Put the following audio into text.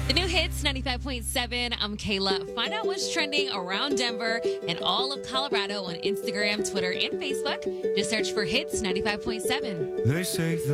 The new hits 95.7. I'm Kayla. Find out what's trending around Denver and all of Colorado on Instagram, Twitter, and Facebook. Just search for Hits 95.7. They say the